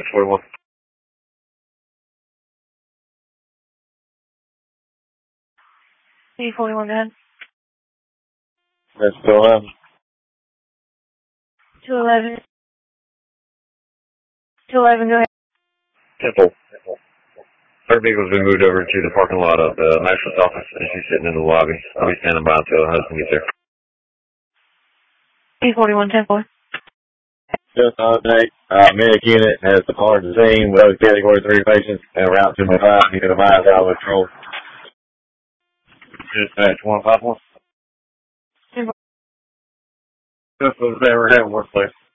41. C41, go ahead. That's 211. 211. 211, go ahead. Temple. Her vehicle's been moved over to the parking lot of the master's office, and she's sitting in the lobby. I'll be standing by until her husband gets there. C41, 10-4. Just on update, medic unit has departed the scene with other category 3 patients and route 215. You can advise out of control. Dispatch 151. Just was there at workplace.